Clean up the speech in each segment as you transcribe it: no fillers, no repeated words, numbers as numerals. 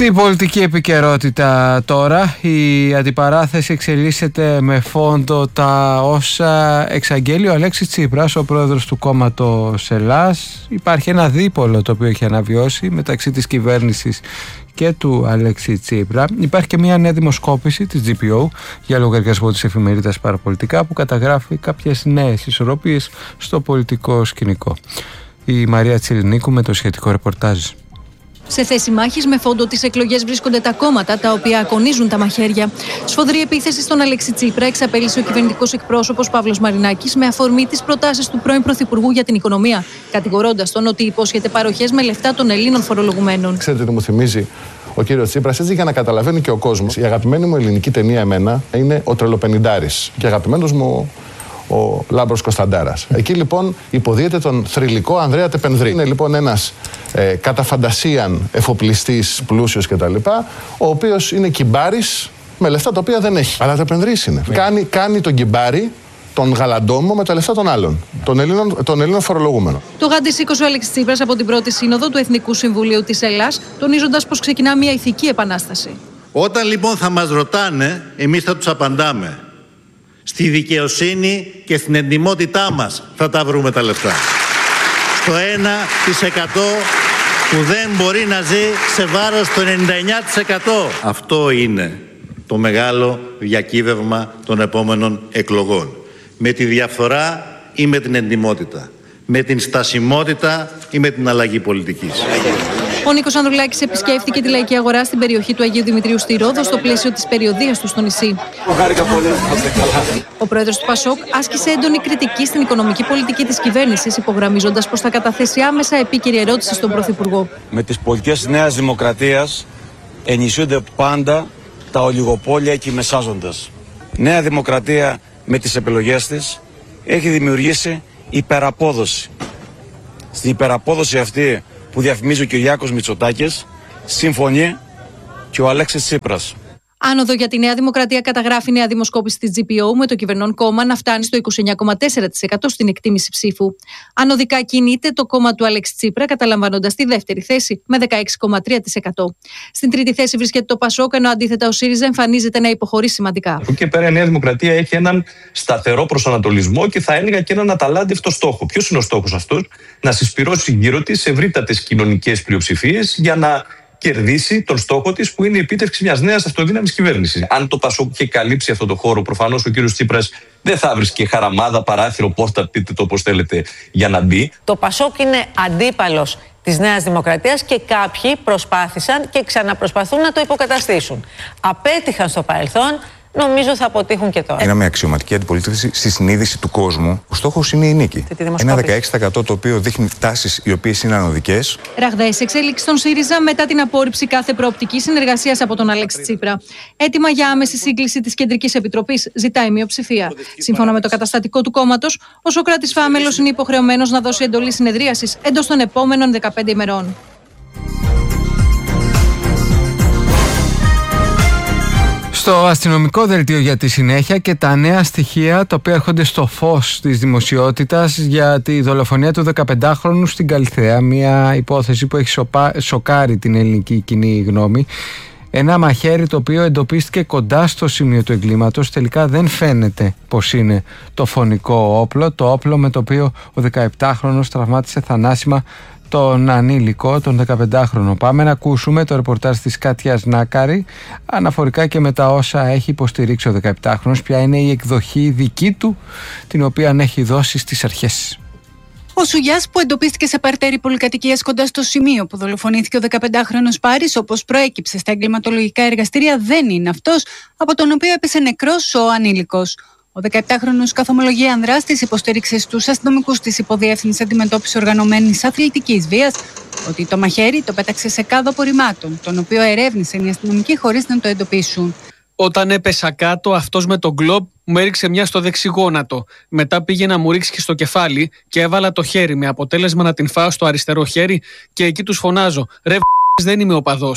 Στην πολιτική επικαιρότητα τώρα, η αντιπαράθεση εξελίσσεται με φόντο τα όσα εξαγγέλει ο Αλέξης Τσίπρας, ο πρόεδρος του κόμματος Ελλάς. Υπάρχει ένα δίπολο το οποίο έχει αναβιώσει μεταξύ της κυβέρνησης και του Αλέξη Τσίπρα. Υπάρχει και μια νέα δημοσκόπηση της GPO για λογαριασμό της εφημερίδας Παραπολιτικά που καταγράφει κάποιες νέες ισορροπίες στο πολιτικό σκηνικό. Η Μαρία Τσιρινίκου με το σχετικό ρεπορτάζ. Σε θέση μάχης με φόντο τις εκλογές βρίσκονται τα κόμματα τα οποία ακονίζουν τα μαχαίρια. Σφοδρή επίθεση στον Αλέξη Τσίπρα εξαπέλυσε ο κυβερνητικός εκπρόσωπος Παύλος Μαρινάκης με αφορμή τις προτάσεις του πρώην Πρωθυπουργού για την οικονομία, κατηγορώντας τον ότι υπόσχεται παροχές με λεφτά των Ελλήνων φορολογουμένων. Ξέρετε τι μου θυμίζει ο κύριος Τσίπρας, έτσι για να καταλαβαίνει και ο κόσμος. Η αγαπημένη μου ελληνική ταινία εμένα είναι Ο Τρελοπενηντάρης και αγαπημένος μου ο Λάμπρος Κωνσταντάρας. Εκεί λοιπόν υποδίεται τον θρυλικό Ανδρέα Τεπενδρή. Είναι λοιπόν ένας κατά φαντασίαν εφοπλιστής, πλούσιος κτλ. Ο οποίος είναι κυμπάρης με λεφτά τα οποία δεν έχει. Αλλά Τεπενδρής είναι. Κάνει τον κυμπάρη, τον γαλαντόμο με τα λεφτά των άλλων, των Ελλήνων φορολογούμενων. Το γάντι σήκωσε ο Αλέξης Τσίπρας από την πρώτη σύνοδο του Εθνικού Συμβουλίου της Ελλάς, τονίζοντας πως ξεκινά μια ηθική επανάσταση. Όταν λοιπόν θα μας ρωτάνε, εμείς θα τους απαντάμε. Στη δικαιοσύνη και στην εντιμότητά μας θα τα βρούμε τα λεφτά. Στο 1% που δεν μπορεί να ζει σε βάρος του 99%. Αυτό είναι το μεγάλο διακύβευμα των επόμενων εκλογών. Με τη διαφθορά ή με την εντιμότητα. Με την στασιμότητα ή με την αλλαγή πολιτικής. Ο Νίκος Ανδρουλάκης επισκέφθηκε τη Λαϊκή Αγορά στην περιοχή του Αγίου Δημητρίου στη Ρόδο στο πλαίσιο της περιοδείας του στο νησί. Ο πρόεδρος του ΠΑΣΟΚ άσκησε έντονη κριτική στην οικονομική πολιτική της κυβέρνησης, υπογραμμίζοντας πως θα καταθέσει άμεσα επίκαιρη ερώτηση στον Πρωθυπουργό. Με τις πολιτικές της Νέας Δημοκρατίας ενισχύονται πάντα τα ολιγοπόλια και οι μεσάζοντες. Νέα Δημοκρατία με τις επιλογές της έχει δημιουργήσει υπεραπόδοση. Στην υπεραπόδοση αυτή που διαφημίζει ο Κυριάκος Μητσοτάκης, συμφωνεί και ο Αλέξης Τσίπρας. Άνοδο για τη Νέα Δημοκρατία καταγράφει η νέα δημοσκόπηση της GPO με το κυβερνών κόμμα να φτάνει στο 29,4% στην εκτίμηση ψήφου. Ανωδικά κινείται το κόμμα του Αλέξη Τσίπρα, καταλαμβάνοντας τη δεύτερη θέση με 16,3%. Στην τρίτη θέση βρίσκεται το ΠΑΣΟΚ, ενώ αντίθετα ο ΣΥΡΙΖΑ εμφανίζεται να υποχωρεί σημαντικά. Από εκεί και πέρα η Νέα Δημοκρατία έχει έναν σταθερό προσανατολισμό και θα έλεγα και έναν αταλάντευτο στόχο. Ποιος είναι ο στόχος αυτός? Να συσπυρώσει γύρω της ευρύτατες κοινωνικές πλειοψηφίες για να κερδίσει τον στόχο της, που είναι η επίτευξη μιας νέας αυτοδύναμης κυβέρνησης. Αν το ΠΑΣΟΚ είχε καλύψει αυτό το χώρο, προφανώς ο κύριος Τσίπρας δεν θα βρίσκε χαραμάδα, παράθυρο, πόρτα, πείτε το όπως θέλετε, για να μπει. Το ΠΑΣΟΚ είναι αντίπαλος της Νέας Δημοκρατίας και κάποιοι προσπάθησαν και ξαναπροσπαθούν να το υποκαταστήσουν. Απέτυχαν στο παρελθόν. Νομίζω θα αποτύχουν και τώρα. Είναι μια αξιωματική αντιπολίτευση στη συνείδηση του κόσμου. Ο στόχος είναι η νίκη. Ένα 16% το οποίο δείχνει τάσεις οι οποίες είναι ανωδικές. Ραγδαίες εξέλιξεις στον ΣΥΡΙΖΑ μετά την απόρριψη κάθε προοπτική συνεργασίας από τον Αλέξη Τσίπρα. Έτοιμα για άμεση σύγκληση της Κεντρικής Επιτροπής ζητάει μειοψηφία. Σύμφωνα με το καταστατικό του κόμματος, ο Σωκράτης Φάμελος είναι υποχρεωμένος να δώσει εντολή συνεδρίασης εντός των επόμενων 15 ημερών. Στο αστυνομικό δελτίο για τη συνέχεια και τα νέα στοιχεία τα οποία έρχονται στο φως της δημοσιότητας για τη δολοφονία του 15χρονου στην Καλιθέα. Μια υπόθεση που έχει σοκάρει την ελληνική κοινή γνώμη. Ένα μαχαίρι το οποίο εντοπίστηκε κοντά στο σημείο του εγκλήματος. Τελικά δεν φαίνεται πως είναι το φωνικό όπλο. Το όπλο με το οποίο ο 17χρονος τραυμάτισε θανάσιμα τον ανήλικο, τον 15χρονο. Πάμε να ακούσουμε το ρεπορτάζ της Κάτιας Νάκαρη αναφορικά και με τα όσα έχει υποστηρίξει ο 17χρονος, ποια είναι η εκδοχή δική του την οποία έχει δώσει στις αρχές. Ο Σουγιάς, που εντοπίστηκε σε παρτέρι πολυκατοικίας κοντά στο σημείο που δολοφονήθηκε ο 15χρονος Πάρης, όπως προέκυψε στα εγκληματολογικά εργαστήρια, δεν είναι αυτός από τον οποίο έπεσε νεκρός ο ανήλικος. Ο 17χρονος καθομολογεί ανδράστης υποστήριξε στους αστυνομικούς της Υποδιεύθυνσης Αντιμετώπισης Οργανωμένης Αθλητικής Βίας ότι το μαχαίρι το πέταξε σε κάδο απορριμμάτων, τον οποίο ερεύνησαν οι αστυνομικοί χωρίς να το εντοπίσουν. Όταν έπεσα κάτω, αυτός με τον γκλόμπ μου έριξε μια στο δεξιγόνατο. Μετά πήγε να μου ρίξει και στο κεφάλι και έβαλα το χέρι με αποτέλεσμα να την φάω στο αριστερό χέρι και εκεί τους φωνάζω: «Ρε δεν είμαι οπαδός».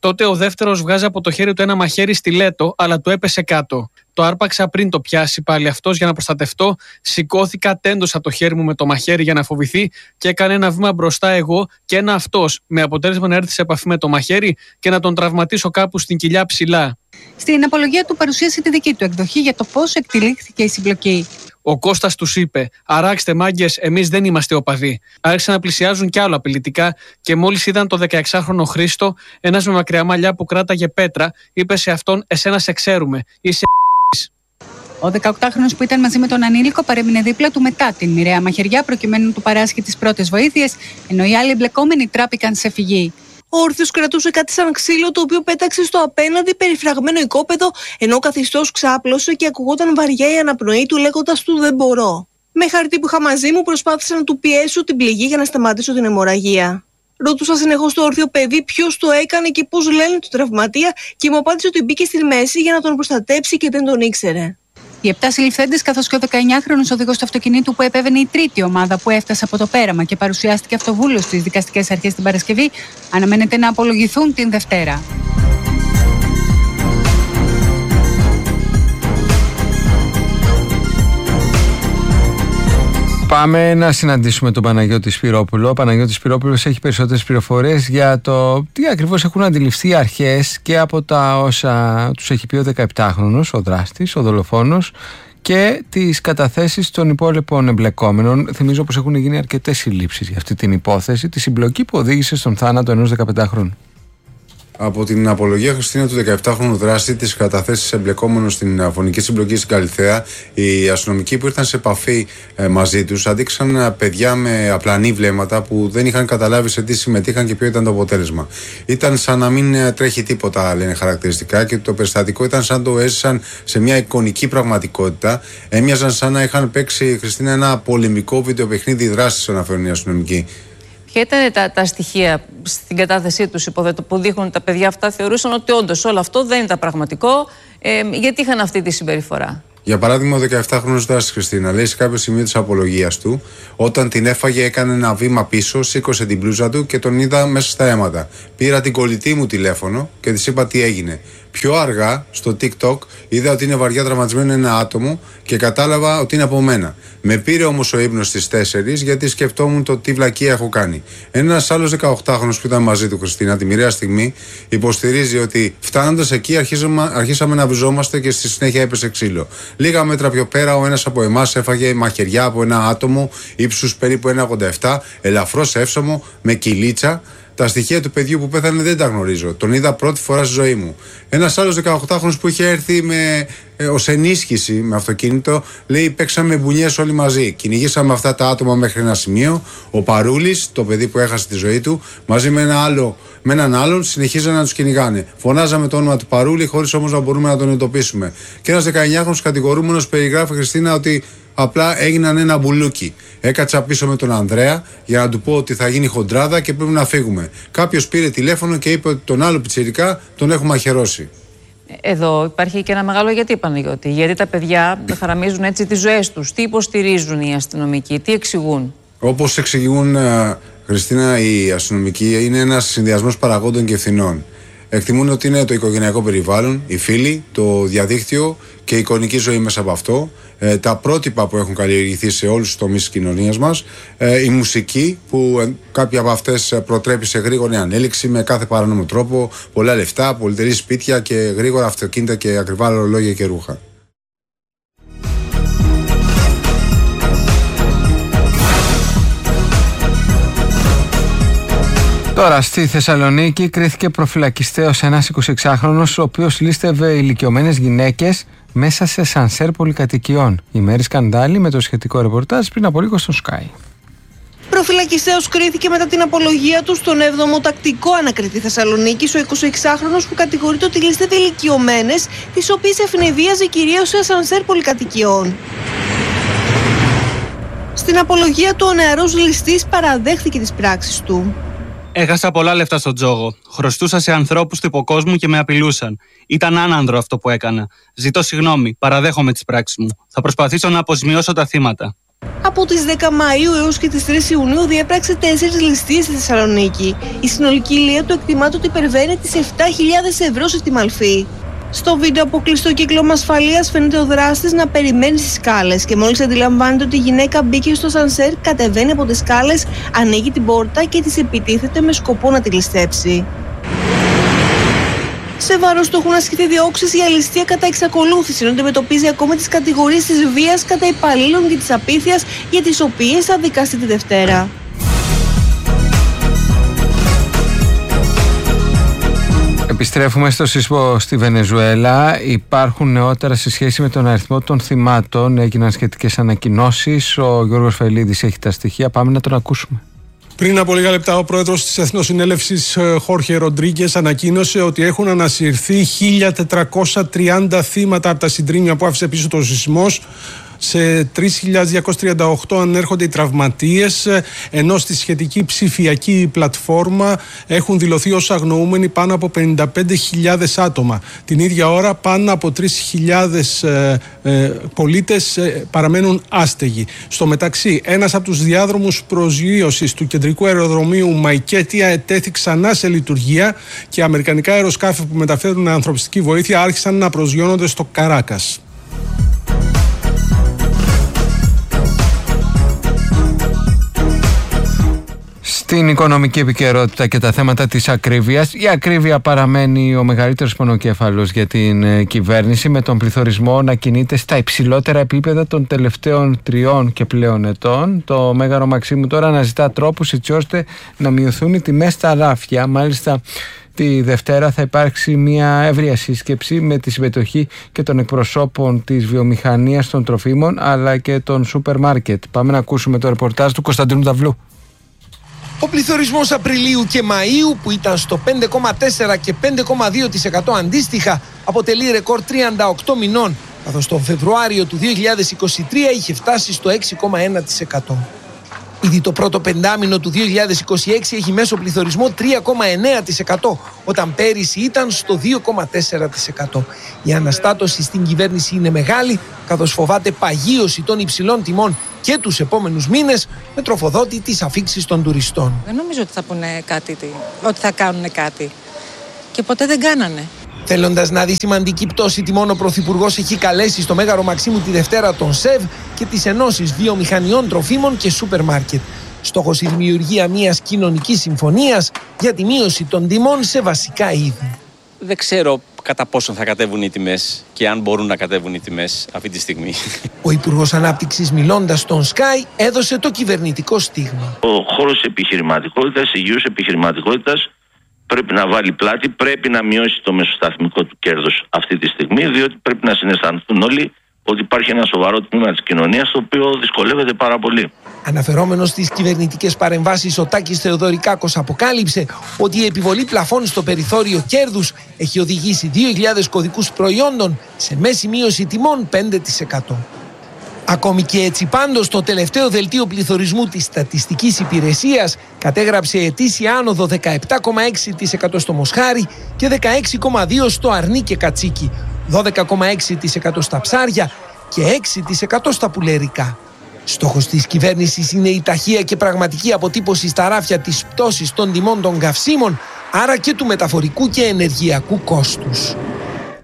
Τότε ο δεύτερος βγάζει από το χέρι του ένα μαχαίρι στιλέτο, αλλά του έπεσε κάτω. Το άρπαξα πριν το πιάσει πάλι αυτός για να προστατευτώ. Σηκώθηκα, τέντωσα το χέρι μου με το μαχαίρι για να φοβηθεί και έκανε ένα βήμα μπροστά εγώ και ένα αυτός, με αποτέλεσμα να έρθει σε επαφή με το μαχαίρι και να τον τραυματίσω κάπου στην κοιλιά ψηλά. Στην απολογία του παρουσίασε τη δική του εκδοχή για το πώς εκτελήχθηκε η συμπλοκή. Ο Κώστας τους είπε: «Αράξτε μάγκες, εμείς δεν είμαστε οπαδοί». Άρχισαν να πλησιάζουν κι άλλο απειλητικά και μόλις είδαν το 16χρονο Χρήστο, ένας με μακριά μαλλιά που κράταγε πέτρα, είπε σε αυτόν: «Εσένα σε ξέρουμε, είσαι». Ο 18χρονος που ήταν μαζί με τον ανήλικο παρέμεινε δίπλα του μετά την μοιραία μαχαιριά προκειμένου να του παράσχει τις πρώτες βοήθειες, ενώ οι άλλοι εμπλεκόμενοι τράπηκαν σε φυγή. Ο όρθιος κρατούσε κάτι σαν ξύλο, το οποίο πέταξε στο απέναντι περιφραγμένο οικόπεδο, ενώ ο καθιστός ξάπλωσε και ακουγόταν βαριά η αναπνοή του, λέγοντας του «Δεν μπορώ». Με χαρτί που είχα μαζί μου, προσπάθησα να του πιέσω την πληγή για να σταματήσω την αιμορραγία. Ρωτούσα συνεχώς το όρθιο παιδί ποιος το έκανε και πώς λένε το τραυματία, και μου απάντησε ότι μπήκε στη μέση για να τον προστατέψει και δεν τον ήξερε. Οι 7 συλληφθέντες, καθώς και ο 19χρονος οδηγός του αυτοκινήτου που επέβαινε η τρίτη ομάδα που έφτασε από το πέραμα και παρουσιάστηκε αυτοβούλος στις δικαστικές αρχές την Παρασκευή, αναμένεται να απολογηθούν την Δευτέρα. Πάμε να συναντήσουμε τον Παναγιώτη Σπυρόπουλο. Ο Παναγιώτης Σπυρόπουλος έχει περισσότερες πληροφορίες για το τι ακριβώς έχουν αντιληφθεί οι αρχές και από τα όσα τους έχει πει ο 17χρονος, ο δράστης, ο δολοφόνος, και τις καταθέσεις των υπόλοιπων εμπλεκόμενων. Θυμίζω πως έχουν γίνει αρκετές συλλήψεις για αυτή την υπόθεση, τη συμπλοκή που οδήγησε στον θάνατο ενός 15χρονου. Από την απολογία, Χριστίνα, του 17χρονου δράστη, τις καταθέσεις εμπλεκόμενων στην φωνική συμπλοκή στην Καλιθέα, οι αστυνομικοί που ήρθαν σε επαφή μαζί τους αντίξαν παιδιά με απλανή βλέμματα που δεν είχαν καταλάβει σε τι συμμετείχαν και ποιο ήταν το αποτέλεσμα. Ήταν σαν να μην τρέχει τίποτα, λένε χαρακτηριστικά, και το περιστατικό ήταν σαν το έζησαν σε μια εικονική πραγματικότητα. Έμοιαζαν σαν να είχαν παίξει, Χριστίνα, ένα πολεμικό βιντεοπαιχνίδι δράσης, αναφέρουν οι αστυνομικοί. Ποια ήταν τα στοιχεία στην κατάθεσή τους, υποθέτω, που δείχνουν τα παιδιά αυτά θεωρούσαν ότι όντως όλο αυτό δεν ήταν πραγματικό, γιατί είχαν αυτή τη συμπεριφορά? Για παράδειγμα, ο 17χρονος δράστης, Χριστίνα, λέει σε κάποιο σημείο της απολογίας του, όταν την έφαγε, έκανε ένα βήμα πίσω, σήκωσε την μπλούζα του και τον είδα μέσα στα αίματα. Πήρα την κολλητή μου τηλέφωνο και της είπα τι έγινε. Πιο αργά, στο TikTok, είδα ότι είναι βαριά τραυματισμένο ένα άτομο και κατάλαβα ότι είναι από μένα. Με πήρε όμως ο ύπνος στις 4 γιατί σκεφτόμουν το τι βλακεία έχω κάνει. Ένας άλλος 18χρονος που ήταν μαζί του, Χριστίνα, τη μοιραία στιγμή, υποστηρίζει ότι φτάνοντας εκεί αρχίσαμε να βριζόμαστε και στη συνέχεια έπεσε ξύλο. Λίγα μέτρα πιο πέρα, ο ένας από εμάς έφαγε μαχαιριά από ένα άτομο ύψους περίπου 1,87, ελαφρώς εύσωμο, με κυλίτσα. Τα στοιχεία του παιδιού που πέθανε δεν τα γνωρίζω. Τον είδα πρώτη φορά στη ζωή μου. Ένας άλλος 18χρονος που είχε έρθει ως ενίσχυση με αυτοκίνητο, λέει: παίξαμε μπουνιές όλοι μαζί. Κυνηγήσαμε αυτά τα άτομα μέχρι ένα σημείο. Ο Παρούλης, το παιδί που έχασε τη ζωή του, μαζί με έναν άλλον, συνεχίζαν να τους κυνηγάνε. Φωνάζαμε το όνομα του Παρούλη, χωρίς όμως να μπορούμε να τον εντοπίσουμε. Και ένας 19χρονος κατηγορούμενος περιγράφει, Χριστίνα, ότι απλά έγιναν ένα μπουλούκι. Έκατσα πίσω με τον Ανδρέα για να του πω ότι θα γίνει χοντράδα και πρέπει να φύγουμε. Κάποιος πήρε τηλέφωνο και είπε ότι τον άλλο πιτσιρικά τον έχουμε αχαιρώσει. Εδώ υπάρχει και ένα μεγάλο γιατί, Παναγιώτη. Γιατί τα παιδιά χαραμίζουν έτσι τις ζωές τους. Τι υποστηρίζουν οι αστυνομικοί, τι εξηγούν? Όπως εξηγούν, Χριστίνα, οι αστυνομικοί, είναι ένας συνδυασμός παραγόντων και ευθυνών. Εκτιμούν ότι είναι το οικογενειακό περιβάλλον, οι φίλοι, το διαδίκτυο και η εικονική ζωή μέσα από αυτό, τα πρότυπα που έχουν καλλιεργηθεί σε όλους τους τομείς της κοινωνίας μας, η μουσική που κάποια από αυτές προτρέπει σε γρήγορη ανέλυξη με κάθε παράνομο τρόπο, πολλά λεφτά, πολυτερή σπίτια και γρήγορα αυτοκίνητα και ακριβά ρολόγια και ρούχα. Τώρα στη Θεσσαλονίκη κρίθηκε προφυλακιστέος ένας 26χρονος ο οποίος λίστευε ηλικιωμένες γυναίκες μέσα σε σανσέρ πολυκατοικιών. Η Μέρη Σκανδάλη με το σχετικό ρεπορτάζ πριν από λίγο στο Sky. Προφυλακιστέος κρίθηκε μετά την απολογία του στον 7ο τακτικό ανακριτή Θεσσαλονίκης ο 26χρονος που κατηγορείται ότι λίστευε ηλικιωμένες, τις οποίες ευνηδίαζε κυρίως σε σανσέρ πολυκατοικιών. Στην απολογία του ο νεαρός ληστής παραδέχθηκε τις πράξεις του. Έχασα πολλά λεφτά στον τζόγο. Χρωστούσα σε ανθρώπους του υποκόσμου και με απειλούσαν. Ήταν άνανδρο αυτό που έκανα. Ζητώ συγγνώμη, παραδέχομαι τις πράξεις μου. Θα προσπαθήσω να αποζημιώσω τα θύματα. Από τις 10 Μαΐου έως και τις 3 Ιουνίου διέπραξε 4 ληστείες στη Θεσσαλονίκη. Η συνολική ηλία του εκτιμάται ότι υπερβαίνει τις 7.000 ευρώ σε τιμαλφή. Στο βίντεο από κλειστό κύκλωμα ασφαλείας φαίνεται ο δράστης να περιμένει στις σκάλες και μόλις αντιλαμβάνεται ότι η γυναίκα μπήκε στο σανσέρ, κατεβαίνει από τις σκάλες, ανοίγει την πόρτα και της επιτίθεται με σκοπό να τη ληστέψει. Σε βάρος του έχουν ασκηθεί διώξεις για ληστεία κατά εξακολούθηση, ενώ αντιμετωπίζει ακόμα τις κατηγορίες της βίας κατά υπαλλήλων και της απίθειας, για τις οποίες θα δικαστεί τη Δευτέρα. Επιστρέφουμε στο σεισμό στη Βενεζουέλα. Υπάρχουν νεότερα σε σχέση με τον αριθμό των θυμάτων. Έγιναν σχετικές ανακοινώσεις. Ο Γιώργος Φελίδης έχει τα στοιχεία. Πάμε να τον ακούσουμε. Πριν από λίγα λεπτά, ο πρόεδρος της Εθνοσυνέλευσης Χόρχε Ροντρίγκες ανακοίνωσε ότι έχουν ανασυρθεί 1.430 θύματα από τα συντρίμμια που άφησε πίσω το σεισμός. Σε 3.238 ανέρχονται οι τραυματίες, ενώ στη σχετική ψηφιακή πλατφόρμα έχουν δηλωθεί ως αγνοούμενοι πάνω από 55.000 άτομα. Την ίδια ώρα πάνω από 3.000 πολίτες παραμένουν άστεγοι. Στο μεταξύ, ένας από τους διάδρομους προσγείωσης του κεντρικού αεροδρομίου Μαϊκέτια ετέθη ξανά σε λειτουργία και αμερικανικά αεροσκάφη που μεταφέρουν ανθρωπιστική βοήθεια άρχισαν να προσγειώνονται στο Καράκας. Στην οικονομική επικαιρότητα και τα θέματα της ακρίβειας, η ακρίβεια παραμένει ο μεγαλύτερος πονοκέφαλος για την κυβέρνηση, με τον πληθωρισμό να κινείται στα υψηλότερα επίπεδα των τελευταίων 3 και πλέον ετών. Το Μέγαρο Μαξίμου τώρα αναζητά τρόπους έτσι ώστε να μειωθούν οι τιμές στα ράφια. Μάλιστα, τη Δευτέρα θα υπάρξει μια εύρεια σύσκεψη με τη συμμετοχή και των εκπροσώπων της βιομηχανίας των τροφίμων αλλά και των σούπερ μάρκετ. Πάμε να ακούσουμε το ρεπορτάζ του Κωνσταντίνου Δαυλού. Ο πληθωρισμός Απριλίου και Μαΐου, που ήταν στο 5,4% και 5,2% αντίστοιχα, αποτελεί ρεκόρ 38 μηνών, καθώς τον Φεβρουάριο του 2023 είχε φτάσει στο 6,1%. Ήδη το πρώτο πεντάμηνο του 2026 έχει μέσο πληθωρισμό 3,9%, όταν πέρυσι ήταν στο 2,4%. Η αναστάτωση στην κυβέρνηση είναι μεγάλη, καθώς φοβάται παγίωση των υψηλών τιμών και τους επόμενους μήνες, με τροφοδότη τις αφίξεις των τουριστών. Δεν νομίζω ότι θα πούνε κάτι, ότι θα κάνουν κάτι. Και ποτέ δεν κάνανε. Θέλοντας να δει σημαντική πτώση τιμών, ο Πρωθυπουργός έχει καλέσει στο Μέγαρο Μαξίμου τη Δευτέρα τον ΣΕΒ και τις ενώσεις βιομηχανιών τροφίμων και σούπερ μάρκετ. Στόχος η δημιουργία μιας κοινωνικής συμφωνίας για τη μείωση των τιμών σε βασικά είδη. Δεν ξέρω κατά πόσο θα κατέβουν οι τιμές και αν μπορούν να κατέβουν οι τιμές αυτή τη στιγμή. Ο Υπουργός Ανάπτυξης, μιλώντας στον Sky, έδωσε το κυβερνητικό στίγμα. Ο χώρος επιχειρηματικότητας, υγιούς επιχειρηματικότητας, πρέπει να βάλει πλάτη, πρέπει να μειώσει το μεσοσταθμικό του κέρδος αυτή τη στιγμή, διότι πρέπει να συναισθανθούν όλοι ότι υπάρχει ένα σοβαρό τμήμα της κοινωνίας το οποίο δυσκολεύεται πάρα πολύ. Αναφερόμενος στις κυβερνητικές παρεμβάσεις, ο Τάκης Θεοδωρικάκος αποκάλυψε ότι η επιβολή πλαφών στο περιθώριο κέρδους έχει οδηγήσει 2.000 κωδικούς προϊόντων σε μέση μείωση τιμών 5%. Ακόμη και έτσι πάντως, το τελευταίο δελτίο πληθωρισμού της Στατιστικής Υπηρεσίας κατέγραψε ετήσια άνοδο 17,6% στο Μοσχάρι και 16,2% στο Αρνί και Κατσίκι, 12,6% στα ψάρια και 6% στα πουλερικά. Στόχος της κυβέρνησης είναι η ταχεία και πραγματική αποτύπωση στα ράφια της πτώσης των τιμών των καυσίμων, άρα και του μεταφορικού και ενεργειακού κόστους.